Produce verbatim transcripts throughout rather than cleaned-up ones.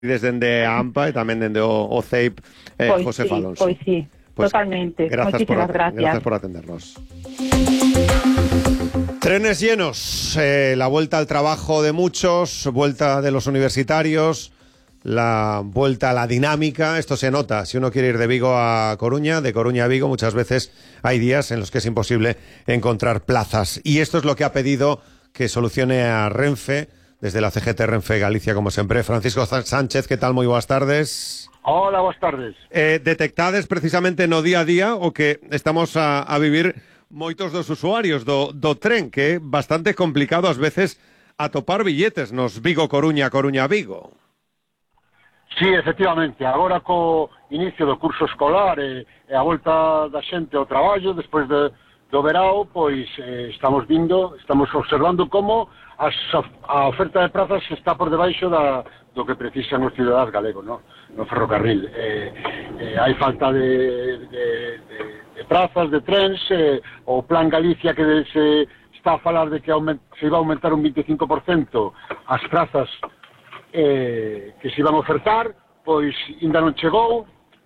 desde de AMPA e tamén dende o, o C E I P eh, pois Josefa sí, Alonso. Pois sí, pues, totalmente. Moitísimas gracias. Gracias por atendernos. Trenes llenos, eh, la vuelta al trabajo de muchos, vuelta de los universitarios, la vuelta a la dinámica. Esto se nota, si uno quiere ir de Vigo a Coruña, de Coruña a Vigo, muchas veces hay días en los que es imposible encontrar plazas. Y esto es lo que ha pedido que solucione a Renfe, desde la C G T Renfe Galicia, como siempre. Francisco Sánchez, ¿qué tal? Muy buenas tardes. Hola, buenas tardes. Eh, detectades precisamente no día a día o que estamos a, a vivir moitos dos usuarios do, do tren, que é bastante complicado ás veces atopar billetes nos Vigo-Coruña, Coruña-Vigo. Sí, efectivamente, agora co inicio do curso escolar e, e a volta da xente ao traballo despois de, do verao, pois eh, estamos vindo, estamos observando como as, a oferta de prazas está por debaixo da, do que precisan os cidadáns galegos, no, no ferrocarril. Eh, eh, hai falta de, de, de, de prazas, de trens, eh, o Plan Galicia que se está a falar de que aument, se iba a aumentar un veinticinco por cento as prazas eh, que se iban a ofertar, pois ainda non chegou.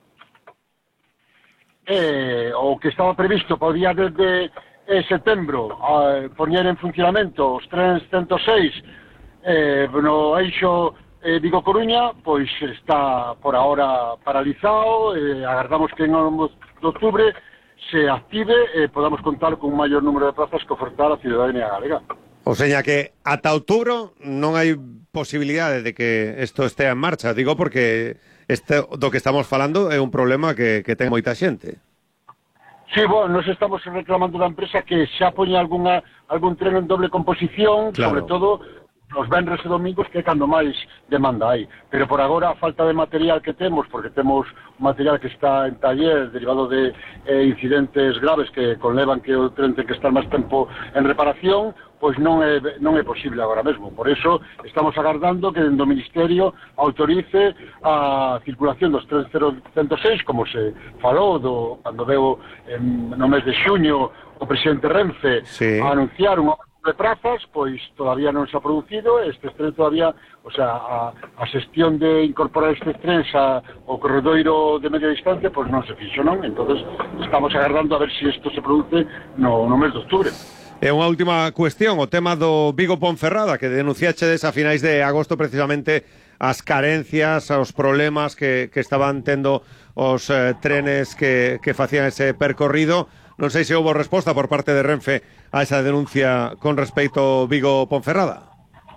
Eh, o que estaba previsto podía desde eh, setembro a poñer en funcionamento os trens ciento seis eh, no eixo eh, Vigo-Coruña, pois está por ahora paralizado. Eh, agardamos que en o mes de outubro se active e eh, podamos contar con un maior número de plazas que ofertar a cidadanía galega. O seña que ata outubro non hai posibilidade de que isto estea en marcha. Digo porque este, do que estamos falando é un problema que, que ten moita xente. Sí, bueno, nos estamos reclamando da empresa que xa poña alguna, algún tren en doble composición, claro, sobre todo os venres e domingos, que é cando máis demanda hai. Pero por agora a falta de material que temos, porque temos un material que está en taller derivado de eh, incidentes graves que conlevan que o tren ten que estar máis tempo en reparación, pois non é, non é posible agora mesmo. Por eso estamos agardando que dentro do Ministerio autorice a circulación dos trens ciento seis, como se falou do, cando veo en, no mes de xuño o presidente Renfe, sí, a anunciar unha de prazas, pois todavía non se ha producido. Estes trens todavía, o sea, a, a xestión de incorporar estes trens a, ao corredoiro de media distancia, pois non se fixo, non? Entonces estamos agardando a ver se si isto se produce no, no mes de outubro. E unha última cuestión, o tema do Vigo-Ponferrada, que denunciachedes a finais de agosto precisamente as carencias, os problemas que, que estaban tendo os eh, trenes que, que facían ese percorrido. Non sei se houve resposta por parte de Renfe a esa denuncia con respecto Vigo-Ponferrada.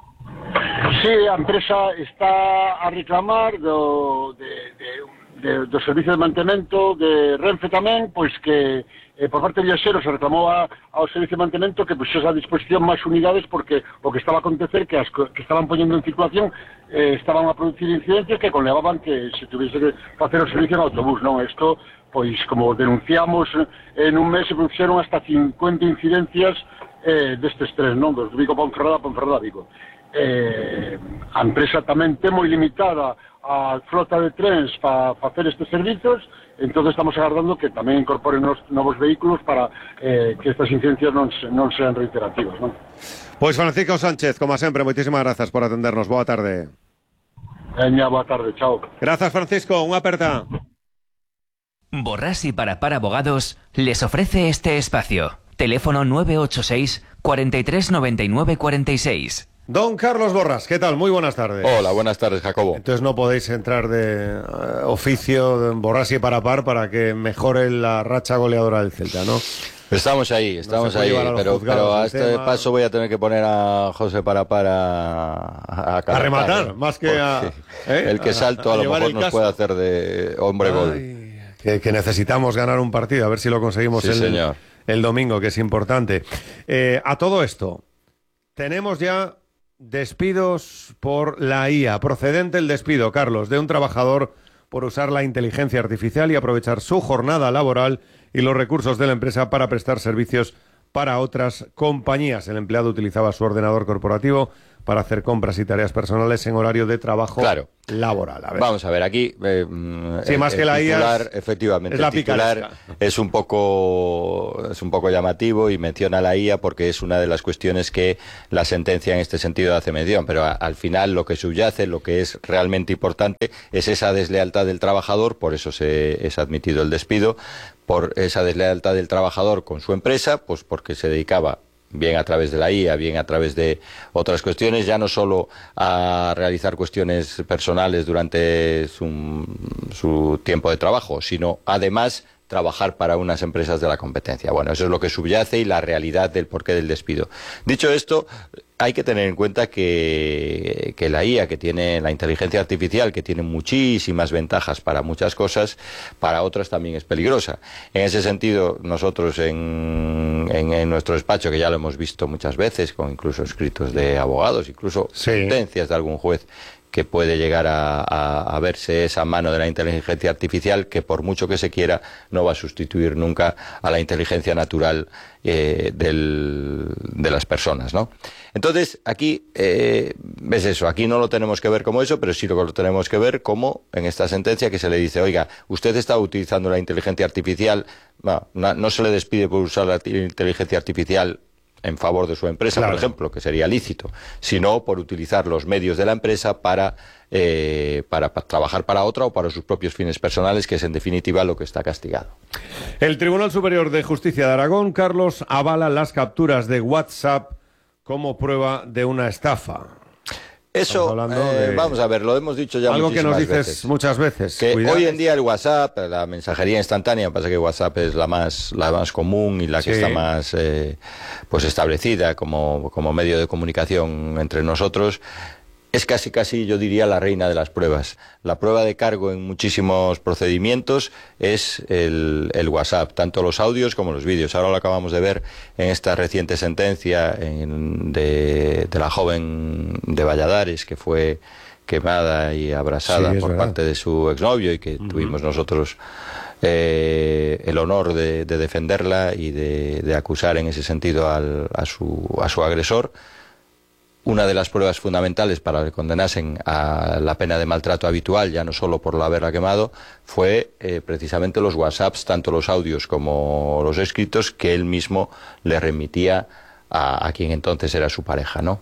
Sí, a empresa está a reclamar do, de, de, de, do servicio de mantemento de Renfe tamén, pois que eh, por parte de viaxeros se reclamou a, ao servicio de mantemento que puxese a disposición máis unidades, porque o que estaba a acontecer que as que estaban poñendo en circulación eh, estaban a producir incidentes que conlevaban que se tuviese que facer o servicio en autobús, non? Isto, pois, como denunciamos, en un mes se produxeron hasta cincuenta incidencias eh, destes tres, non? Dos Vigo-Ponferrada, Ponferrada-Vigo. Eh, a empresa tamén ten moi limitada a flota de trens para facer estes servizos, entón estamos agardando que tamén incorporen os novos vehículos para eh, que estas incidencias non, non sean reiterativas, non? Pois Francisco Sánchez, como sempre, moitísimas grazas por atendernos. Boa tarde. Veña, boa tarde, chao. Grazas, Francisco, unha aperta. Borrás y Parapar Abogados les ofrece este espacio. Teléfono nueve ocho seis, cuarenta y tres, noventa y nueve, cuarenta y seis. Don Carlos Borrás, ¿qué tal? Muy buenas tardes. Hola, buenas tardes, Jacobo. Entonces no podéis entrar de uh, oficio de Borrás y Parapar para que mejore la racha goleadora del Celta, ¿no? Estamos ahí, estamos no ahí, pero, pero a este tema. paso voy a tener que poner a José Parapar a, a, a, a rematar, ¿eh? Más que a... ¿eh? El que salto a, a, a lo mejor nos puede hacer de hombre Ay. gol. Que, que necesitamos ganar un partido, a ver si lo conseguimos sí, el, el domingo, que es importante. Eh, a todo esto, tenemos ya despidos por la I A. Procedente el despido, Carlos, de un trabajador por usar la inteligencia artificial y aprovechar su jornada laboral y los recursos de la empresa para prestar servicios para otras compañías. El empleado utilizaba su ordenador corporativo para hacer compras y tareas personales en horario de trabajo claro. laboral. A ver. Vamos a ver, aquí eh, sí, el, más que el la titular, I A es, efectivamente, es la el titular picaresca. es un poco es un poco llamativo y menciona la I A porque es una de las cuestiones que la sentencia en este sentido hace mención, pero a, al final lo que subyace, lo que es realmente importante es esa deslealtad del trabajador, por eso se es admitido el despido, por esa deslealtad del trabajador con su empresa, pues porque se dedicaba bien a través de la I A, bien a través de otras cuestiones, ya no solo a realizar cuestiones personales durante su, su tiempo de trabajo, sino además trabajar para unas empresas de la competencia. Bueno, eso es lo que subyace y la realidad del porqué del despido. Dicho esto, hay que tener en cuenta que, que la I A, que tiene la inteligencia artificial, que tiene muchísimas ventajas para muchas cosas, para otras también es peligrosa. En ese sentido, nosotros en, en, en nuestro despacho, que ya lo hemos visto muchas veces, con incluso escritos de abogados, incluso sí. sentencias de algún juez, que puede llegar a, a, a verse esa mano de la inteligencia artificial que por mucho que se quiera no va a sustituir nunca a la inteligencia natural eh, del, de las personas, ¿no? Entonces aquí eh, ves eso, aquí no lo tenemos que ver como eso, pero sí lo tenemos que ver como en esta sentencia que se le dice, oiga, usted está utilizando la inteligencia artificial, no, no, no se le despide por usar la inteligencia artificial en favor de su empresa, claro. por ejemplo, que sería lícito, sino por utilizar los medios de la empresa para, eh, para, para trabajar para otra o para sus propios fines personales, que es en definitiva lo que está castigado. El Tribunal Superior de Justicia de Aragón, Carlos, avala las capturas de WhatsApp como prueba de una estafa. Eso, eh, de... vamos a ver, lo hemos dicho ya algo muchísimas que nos dices veces. muchas veces. Que Cuidado. Hoy en día el WhatsApp, la mensajería instantánea, pasa que WhatsApp es la más la más común y la que sí. está más eh, pues establecida como, como medio de comunicación entre nosotros. Es casi, casi, yo diría, la reina de las pruebas. La prueba de cargo en muchísimos procedimientos es el, el WhatsApp, tanto los audios como los vídeos. Ahora lo acabamos de ver en esta reciente sentencia en, de, de la joven de Valladares, que fue quemada y abrasada sí, por verdad. parte de su exnovio y que uh-huh. tuvimos nosotros eh, el honor de, de defenderla y de, de acusar en ese sentido al, a, su, a su agresor. Una de las pruebas fundamentales para que condenasen a la pena de maltrato habitual, ya no solo por haberla quemado, fue eh, precisamente los WhatsApps, tanto los audios como los escritos, que él mismo le remitía a, a quien entonces era su pareja, ¿no?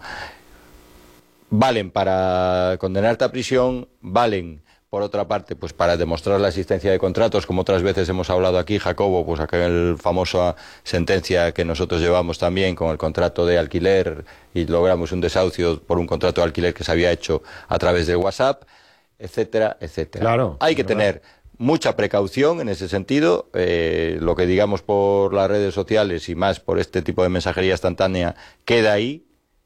Valen para condenarte a prisión, valen por otra parte, pues para demostrar la existencia de contratos, como otras veces hemos hablado aquí, Jacobo, pues aquella famosa sentencia que nosotros llevamos también con el contrato de alquiler y logramos un desahucio por un contrato de alquiler que se había hecho a través de WhatsApp, etcétera, etcétera. Claro, hay que ¿verdad? tener mucha precaución en ese sentido, eh, lo que digamos por las redes sociales y más por este tipo de mensajería instantánea queda ahí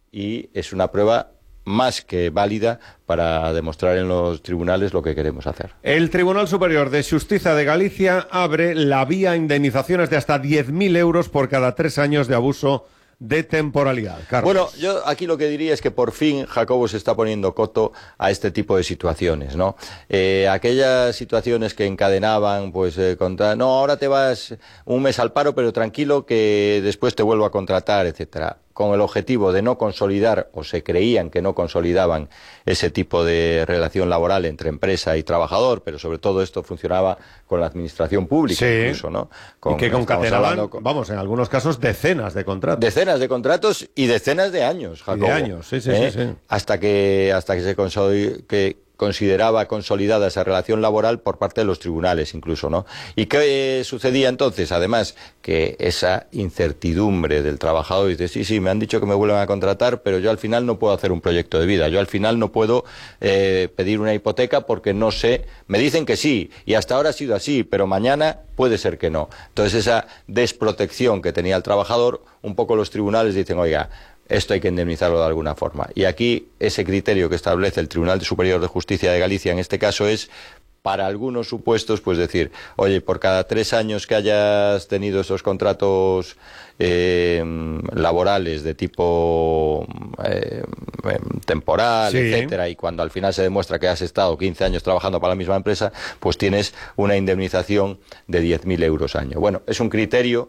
y es una prueba más que válida para demostrar en los tribunales lo que queremos hacer. El Tribunal Superior de Xustiza de Galicia abre la vía a indemnizaciones de hasta diez mil euros por cada tres años de abuso de temporalidad. Carlos. Bueno, yo aquí lo que diría es que por fin Jacobo se está poniendo coto a este tipo de situaciones, ¿no? Eh, aquellas situaciones que encadenaban, pues, eh, contra, no, ahora te vas un mes al paro, pero tranquilo que después te vuelvo a contratar, etcétera, con el objetivo de no consolidar, o se creían que no consolidaban ese tipo de relación laboral entre empresa y trabajador, pero sobre todo esto funcionaba con la administración pública, sí. incluso, ¿no? Con, y que concatenaban, con, vamos, en algunos casos decenas de contratos. Decenas de contratos y decenas de años, Jacobo. De años, sí, sí, ¿eh? sí, sí. Hasta que, hasta que se consolidó, que consideraba consolidada esa relación laboral por parte de los tribunales incluso, ¿no? ¿Y qué sucedía entonces? Además, que esa incertidumbre del trabajador dice, sí, sí, me han dicho que me vuelven a contratar, pero yo al final no puedo hacer un proyecto de vida, yo al final no puedo eh, pedir una hipoteca porque no sé, me dicen que sí, y hasta ahora ha sido así, pero mañana puede ser que no. Entonces esa desprotección que tenía el trabajador, un poco los tribunales dicen, oiga, esto hay que indemnizarlo de alguna forma. Y aquí ese criterio que establece el Tribunal Superior de Justicia de Galicia en este caso es, para algunos supuestos, pues decir, oye, por cada tres años que hayas tenido esos contratos eh, laborales de tipo eh, temporal, sí. etcétera, y cuando al final se demuestra que has estado quince años trabajando para la misma empresa, pues tienes una indemnización de diez mil euros año. Bueno, es un criterio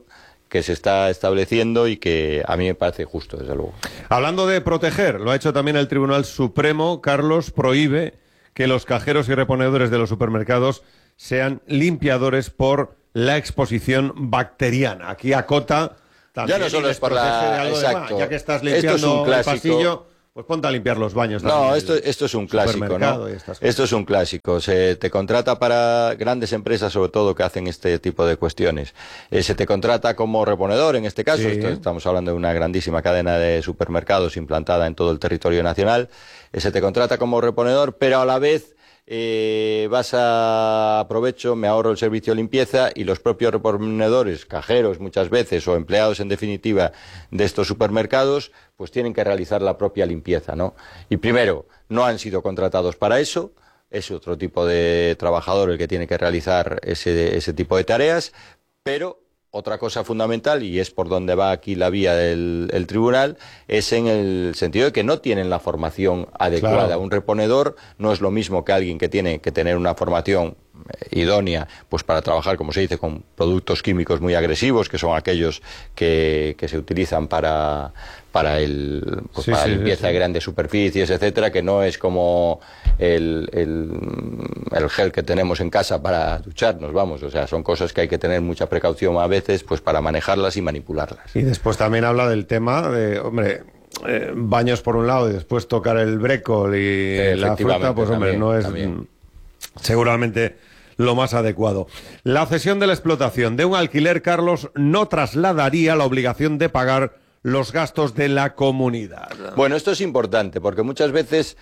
que se está estableciendo y que a mí me parece justo, desde luego. Hablando de proteger, lo ha hecho también el Tribunal Supremo, Carlos, prohíbe que los cajeros y reponedores de los supermercados sean limpiadores por la exposición bacteriana. Aquí acota también. Ya no solo es por la... Exacto. Ya que estás limpiando esto es un clásico. El pasillo, pues ponte a limpiar los baños. No, esto, esto es un clásico, ¿no? Esto es un clásico. Se te contrata para grandes empresas, sobre todo, que hacen este tipo de cuestiones. Eh, se te contrata como reponedor, en este caso. Sí. Esto, estamos hablando de una grandísima cadena de supermercados implantada en todo el territorio nacional. Eh, se te contrata como reponedor, pero a la vez... Eh, vas a aprovecho, me ahorro el servicio de limpieza y los propios reponedores, cajeros muchas veces o empleados en definitiva de estos supermercados, pues tienen que realizar la propia limpieza, ¿no? Y primero, no han sido contratados para eso, es otro tipo de trabajador el que tiene que realizar ese, ese tipo de tareas, pero... Otra cosa fundamental, y es por donde va aquí la vía del el tribunal, es en el sentido de que no tienen la formación adecuada. Claro. Un reponedor no es lo mismo que alguien que tiene que tener una formación idónea pues para trabajar, como se dice, con productos químicos muy agresivos, que son aquellos que, que se utilizan para, para, el, pues sí, para sí, limpieza sí. de grandes superficies, etcétera, que no es como el, el, el gel que tenemos en casa para ducharnos, vamos, o sea, son cosas que hay que tener mucha precaución a veces pues para manejarlas y manipularlas. Y después también habla del tema de, hombre, eh, baños por un lado y después tocar el brécol y la fruta, pues hombre, también, no es también. seguramente lo más adecuado. La cesión de la explotación de un alquiler, Carlos, no trasladaría la obligación de pagar los gastos de la comunidad. Bueno, esto es importante porque muchas veces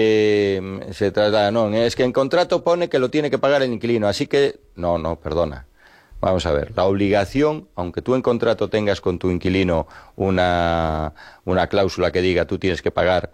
eh, se trata, no, es que en contrato pone que lo tiene que pagar el inquilino, así que, no, no, perdona. Vamos a ver, la obligación, aunque tú en contrato tengas con tu inquilino una, una cláusula que diga tú tienes que pagar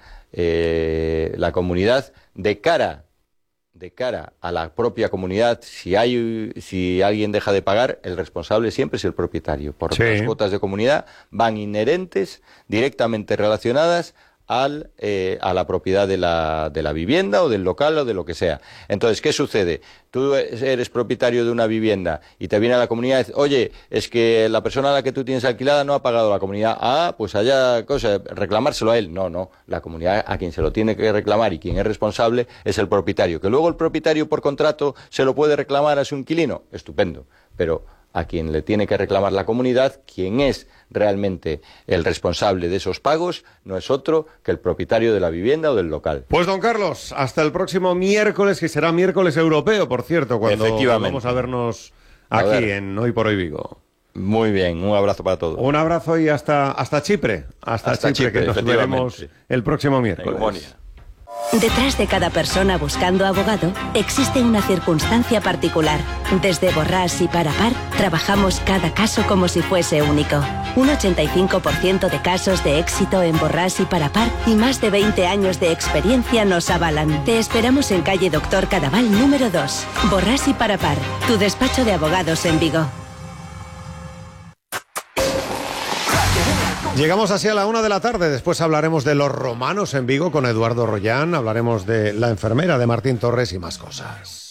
eh, la comunidad, de cara de cara a la propia comunidad, si hay si alguien deja de pagar, el responsable siempre es el propietario, porque sí. las cuotas de comunidad van inherentes, directamente relacionadas al, eh, a la propiedad de la, de la vivienda o del local o de lo que sea. Entonces, ¿qué sucede? Tú eres propietario de una vivienda y te viene a la comunidad y dice, oye, es que la persona a la que tú tienes alquilada no ha pagado la comunidad. Ah, pues allá, cosa, reclamárselo a él. No, no, la comunidad a quien se lo tiene que reclamar y quien es responsable es el propietario. Que luego el propietario por contrato se lo puede reclamar a su inquilino, estupendo, pero a quien le tiene que reclamar la comunidad, quien es realmente el responsable de esos pagos, no es otro que el propietario de la vivienda o del local. Pues don Carlos, hasta el próximo miércoles, que será miércoles europeo, por cierto, cuando vamos a vernos aquí a ver. en Hoy por Hoy Vigo. Muy bien, un abrazo para todos. Un abrazo y hasta, hasta Chipre, hasta, hasta Chipre, Chipre, que nos veremos el próximo miércoles. Detrás de cada persona buscando abogado existe una circunstancia particular. Desde Borràs y Parapar trabajamos cada caso como si fuese único. Un ochenta y cinco por ciento de casos de éxito en Borràs y Parapar y más de veinte años de experiencia nos avalan. Te esperamos en calle Doctor Cadaval número dos. Borràs y Parapar, tu despacho de abogados en Vigo. Llegamos así a la una de la tarde, después hablaremos de los romanos en Vigo con Eduardo Rollán, hablaremos de la enfermera de Martín Torres y más cosas.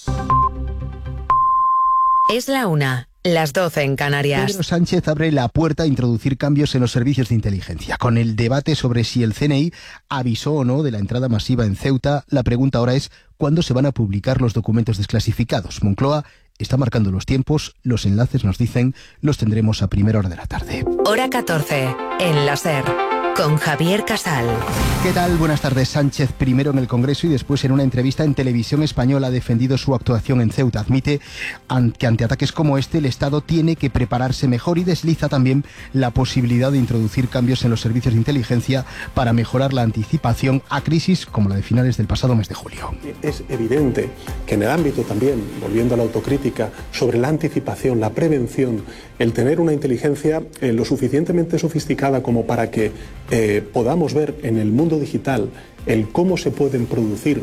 Es la una, las doce en Canarias. Pedro Sánchez abre la puerta a introducir cambios en los servicios de inteligencia. Con el debate sobre si el C N I avisó o no de la entrada masiva en Ceuta, la pregunta ahora es ¿cuándo se van a publicar los documentos desclasificados? Moncloa está marcando los tiempos, los enlaces nos dicen, los tendremos a primera hora de la tarde. Hora catorce, en la SER, con Javier Casal. ¿Qué tal? Buenas tardes. Sánchez, primero en el Congreso y después en una entrevista en Televisión Española, ha defendido su actuación en Ceuta. Admite que ante ataques como este el Estado tiene que prepararse mejor y desliza también la posibilidad de introducir cambios en los servicios de inteligencia para mejorar la anticipación a crisis como la de finales del pasado mes de julio. Es evidente que en el ámbito también, volviendo a la autocrítica, sobre la anticipación, la prevención, el tener una inteligencia eh, lo suficientemente sofisticada como para que eh, podamos ver en el mundo digital el cómo se pueden producir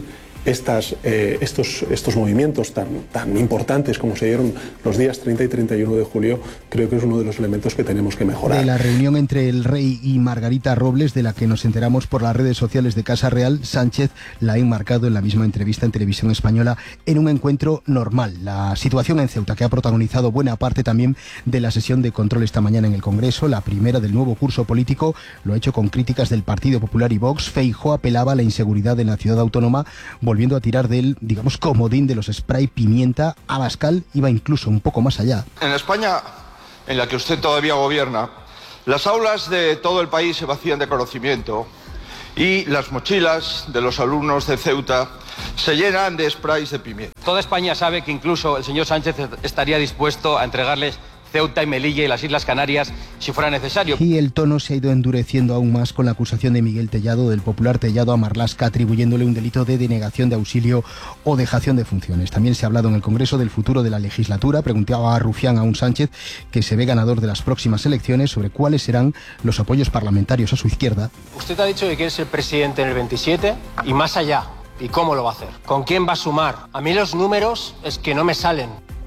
estas, eh, estos, estos movimientos tan, tan importantes como se dieron los días treinta y treinta y uno de julio, creo que es uno de los elementos que tenemos que mejorar. De la reunión entre el rey y Margarita Robles, de la que nos enteramos por las redes sociales de Casa Real, Sánchez la ha enmarcado en la misma entrevista en Televisión Española en un encuentro normal. La situación en Ceuta, que ha protagonizado buena parte también de la sesión de control esta mañana en el Congreso, la primera del nuevo curso político, lo ha hecho con críticas del Partido Popular y Vox. Feijóo apelaba a la inseguridad en la ciudad autónoma, volviendo a tirar del, digamos, comodín de los spray pimienta. Abascal iba incluso un poco más allá. En España, en la que usted todavía gobierna, las aulas de todo el país se vacían de conocimiento y las mochilas de los alumnos de Ceuta se llenan de sprays de pimienta. Toda España sabe que incluso el señor Sánchez estaría dispuesto a entregarles Ceuta y Melilla y las Islas Canarias si fuera necesario. Y el tono se ha ido endureciendo aún más con la acusación de Miguel Tellado, del popular Tellado, a Marlaska, atribuyéndole un delito de denegación de auxilio o dejación de funciones. También se ha hablado en el Congreso del futuro de la legislatura. Preguntaba a Rufián a un Sánchez, que se ve ganador de las próximas elecciones, sobre cuáles serán los apoyos parlamentarios a su izquierda. Usted ha dicho que quiere ser presidente en el veintisiete y más allá. ¿Y cómo lo va a hacer? ¿Con quién va a sumar? A mí los números es que no me salen.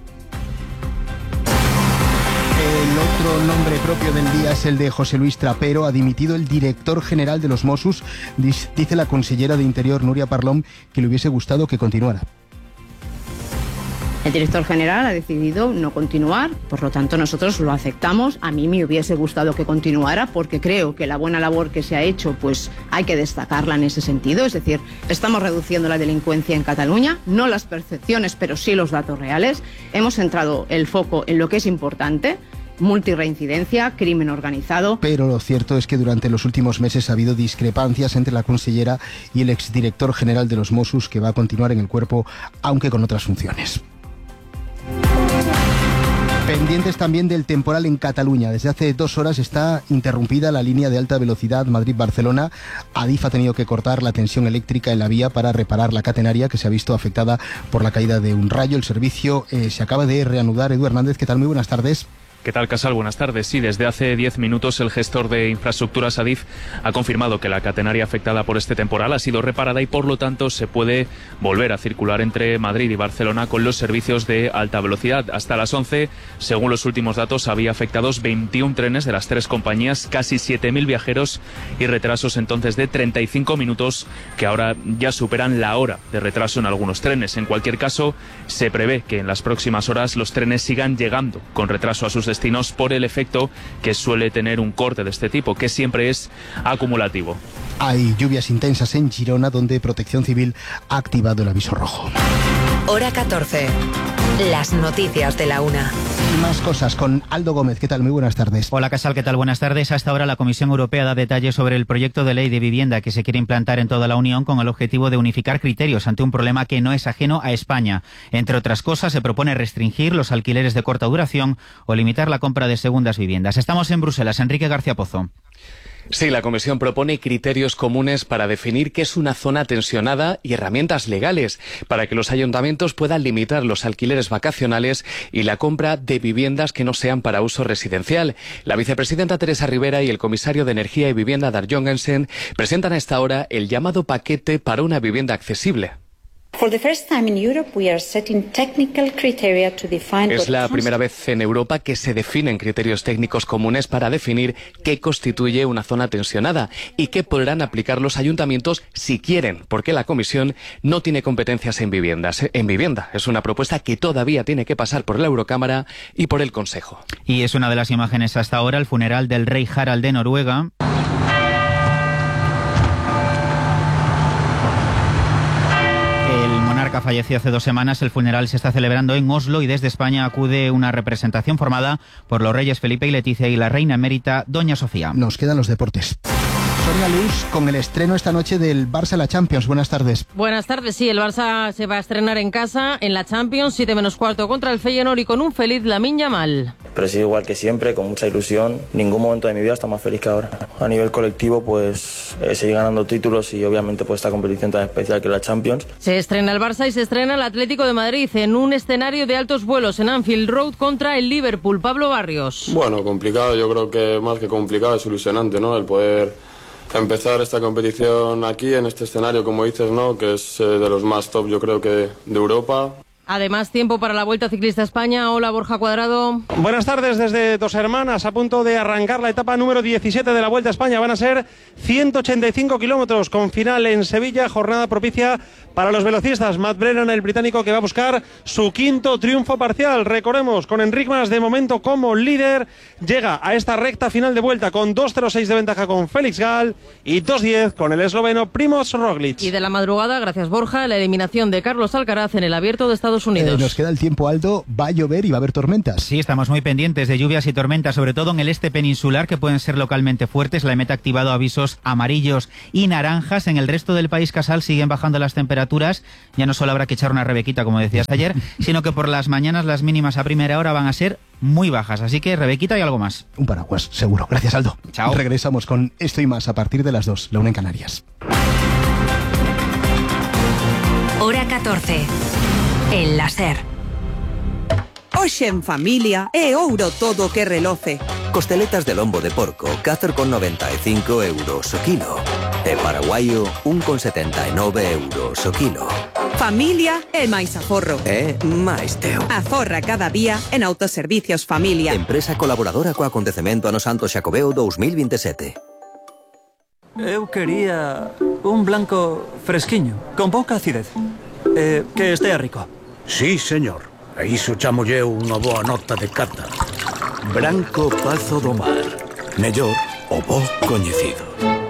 El otro nombre propio del día es el de José Luis Trapero. Ha dimitido el director general de los Mossos. Dice la consellera de Interior, Núria Parlon, que le hubiese gustado que continuara. El director general ha decidido no continuar, por lo tanto nosotros lo aceptamos. A mí me hubiese gustado que continuara porque creo que la buena labor que se ha hecho pues hay que destacarla en ese sentido. Es decir, estamos reduciendo la delincuencia en Cataluña, no las percepciones pero sí los datos reales. Hemos centrado el foco en lo que es importante: multirreincidencia, crimen organizado. Pero lo cierto es que durante los últimos meses ha habido discrepancias entre la consellera y el exdirector general de los Mossos, que va a continuar en el cuerpo aunque con otras funciones. Pendientes también del temporal en Cataluña. Desde hace dos horas está interrumpida la línea de alta velocidad Madrid-Barcelona. Adif ha tenido que cortar la tensión eléctrica en la vía para reparar la catenaria, que se ha visto afectada por la caída de un rayo. El servicio eh, se acaba de reanudar. Edu Hernández, ¿qué tal? Muy buenas tardes. ¿Qué tal, Casal? Buenas tardes. Sí, desde hace diez minutos el gestor de infraestructuras Adif ha confirmado que la catenaria afectada por este temporal ha sido reparada y por lo tanto se puede volver a circular entre Madrid y Barcelona con los servicios de alta velocidad. Hasta las once, según los últimos datos, había afectados veintiún trenes de las tres compañías, casi siete mil viajeros y retrasos entonces de treinta y cinco minutos, que ahora ya superan la hora de retraso en algunos trenes. En cualquier caso, se prevé que en las próximas horas los trenes sigan llegando con retraso a sus destinos por el efecto que suele tener un corte de este tipo, que siempre es acumulativo. Hay lluvias intensas en Girona, donde Protección Civil ha activado el aviso rojo. Hora catorce. Las noticias de la una. Y más cosas con Aldo Gómez. ¿Qué tal? Muy buenas tardes. Hola, Casal. ¿Qué tal? Buenas tardes. Hasta ahora la Comisión Europea da detalles sobre el proyecto de ley de vivienda que se quiere implantar en toda la Unión con el objetivo de unificar criterios ante un problema que no es ajeno a España. Entre otras cosas, se propone restringir los alquileres de corta duración o limitar la compra de segundas viviendas. Estamos en Bruselas. Enrique García Pozo. Sí, la Comisión propone criterios comunes para definir qué es una zona tensionada y herramientas legales para que los ayuntamientos puedan limitar los alquileres vacacionales y la compra de viviendas que no sean para uso residencial. La vicepresidenta Teresa Rivera y el comisario de Energía y Vivienda Dar Jongensen presentan a esta hora el llamado paquete para una vivienda accesible. Es la primera vez en Europa que se definen criterios técnicos comunes para definir qué constituye una zona tensionada y qué podrán aplicar los ayuntamientos si quieren, porque la Comisión no tiene competencias en viviendas. En vivienda es una propuesta que todavía tiene que pasar por la Eurocámara y por el Consejo. Y es una de las imágenes hasta ahora, el funeral del rey Harald de Noruega. Falleció hace dos semanas. El funeral se está celebrando en Oslo y desde España acude una representación formada por los reyes Felipe y Leticia y la reina emérita Doña Sofía. Nos quedan los deportes. Sonia Luz, con el estreno esta noche del Barça en la Champions. Buenas tardes. Buenas tardes, sí, el Barça se va a estrenar en casa en la Champions, siete menos cuarto contra el Feyenoord y con un feliz Lamine Yamal. Pero sí, igual que siempre, con mucha ilusión. Ningún momento de mi vida está más feliz que ahora. A nivel colectivo, pues eh, seguir ganando títulos y obviamente pues esta competición tan especial que es la Champions. Se estrena el Barça y se estrena el Atlético de Madrid en un escenario de altos vuelos en Anfield Road contra el Liverpool. Pablo Barrios. Bueno, complicado, yo creo que más que complicado es ilusionante, ¿no? El poder empezar esta competición aquí, en este escenario, como dices, ¿no? Que es eh, de los más top, yo creo que de Europa. Además, tiempo para la Vuelta Ciclista España. Hola, Borja Cuadrado. Buenas tardes desde Dos Hermanas, a punto de arrancar la etapa número diecisiete de la Vuelta a España. Van a ser ciento ochenta y cinco kilómetros con final en Sevilla, jornada propicia para los velocistas. Matt Brennan, el británico, que va a buscar su quinto triunfo parcial. Recordemos, con Enric Mas de momento como líder, llega a esta recta final de vuelta con dos cero seis de ventaja con Félix Gall y dos diez con el esloveno Primoz Roglic. Y de la madrugada, gracias Borja, la eliminación de Carlos Alcaraz en el Abierto de Estados Unidos. Eh, nos queda el tiempo, Aldo. Va a llover y va a haber tormentas. Sí, estamos muy pendientes de lluvias y tormentas, sobre todo en el este peninsular, que pueden ser localmente fuertes. La E M E T ha activado avisos amarillos y naranjas. En el resto del país, Casal, siguen bajando las temperaturas. Ya no solo habrá que echar una rebequita, como decías ayer, sino que por las mañanas las mínimas a primera hora van a ser muy bajas. Así que rebequita y algo más. Un paraguas, seguro. Gracias, Aldo. Chao. Regresamos con esto y más a partir de las dos, la una en Canarias. Hora catorce. En la SER. Hoxe en familia é ouro todo que reloce. Costeletas de lombo de porco, catro con noventa e cinco euros o kilo. E paraguaio, un con setenta e nove euros o kilo. Familia é máis aforro. É máis teu. Aforra cada día en Autoservicios Familia. Empresa colaboradora co acontecemento Ano Santo Xacobeo dos mil vinte e sete. Eu quería un blanco fresquiño, con pouca acidez. Eh, que estea rico. Sí, señor. A iso chamolle unha boa nota de cata. Branco Pazo do Mar. Mellor o bo coñecido.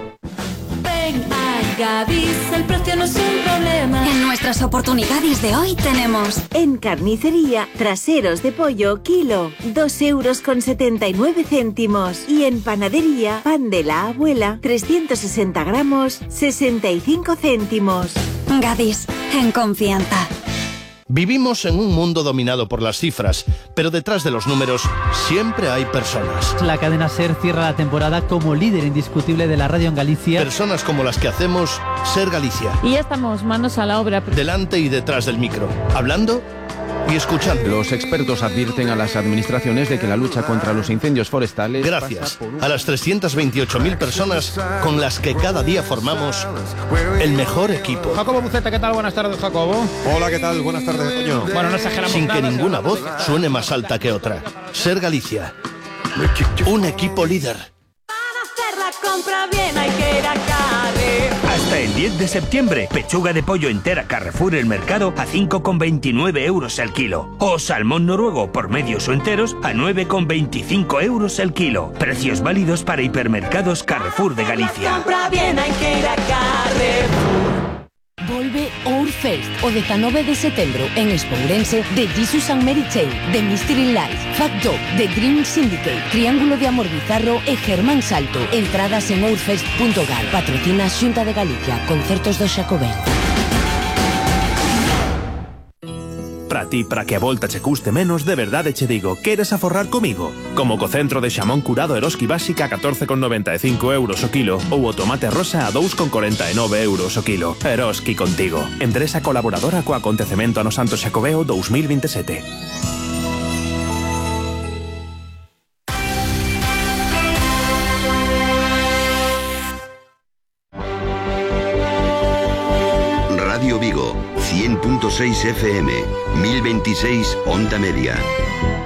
Ven a Gadis, el precio no es un problema. En nuestras oportunidades de hoy tenemos en carnicería, traseros de pollo, kilo, dos euros con setenta y nueve céntimos. Y en panadería, pan de la abuela, trescientos sesenta gramos, sesenta y cinco céntimos. Gadis, en confianza. Vivimos en un mundo dominado por las cifras, pero detrás de los números siempre hay personas. La cadena SER cierra la temporada como líder indiscutible de la radio en Galicia. Personas como las que hacemos SER Galicia. Y ya estamos manos a la obra. Delante y detrás del micro, hablando y escuchando. Los expertos advierten a las administraciones de que la lucha contra los incendios forestales... Gracias a las trescientas veintiocho mil personas con las que cada día formamos el mejor equipo. Jacobo Buceta, ¿qué tal? Buenas tardes, Jacobo. Hola, ¿qué tal? Buenas tardes, Toño. Bueno, no exageramos Sin nada, que ninguna voz suene más alta que otra. SER Galicia. Un equipo líder. Para hacer la compra bien hay que ir a Carrefour. Hasta el diez de septiembre, pechuga de pollo entera Carrefour El Mercado a cinco con veintinueve euros el kilo. O salmón noruego por medios o enteros a nueve con veinticinco euros el kilo. Precios válidos para hipermercados Carrefour de Galicia. Compra bien hai que ir a Carrefour. Volve Ourfest o dezanove de setembro en Espourense de Jesus and Mary Chain, The Mystery Lights, Fact Dog, The Green Syndicate, Triángulo de Amor Bizarro e Germán Salto. Entradas en ourfest punto gal. Patrocina Xunta de Galicia. Concertos do Xacobeo. Para ti, para que a volta che custe menos, de verdade che digo, queres aforrar comigo? Como co centro de xamón curado Eroski Básica a catorce con noventa e cinco euros o kilo ou o tomate rosa a dous con cuarenta e nove euros o kilo. Eroski contigo. Empresa colaboradora co acontecemento Ano Santo Xacobeo dos mil vinte e sete. Radio Vigo, cien punto seis F M, mil veintiséis Onda Media.